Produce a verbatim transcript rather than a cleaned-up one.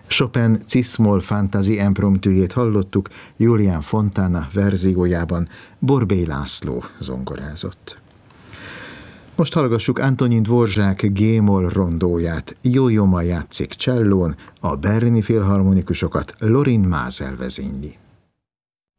Chopin Cis-moll Fantasy impromptujét hallottuk, Julian Fontana verziójában, Borbély László zongorázott. Most hallgassuk Antonin Dvorzsák G-moll rondóját, Jó-Joma játszik csellón, a berlini filharmonikusokat Lorin Mázel vezényli.